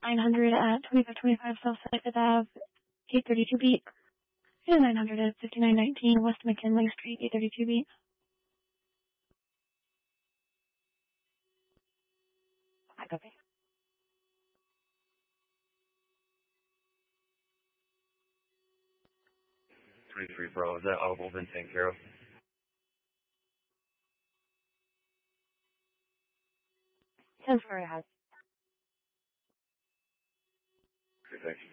900 at 2525 South Selected Ave, 832 beat. And 900 at 5919 West McKinley Street, 832 beat. I copy. 23 Pro, is that audible been taken care of? Temporary has. Okay, thanks.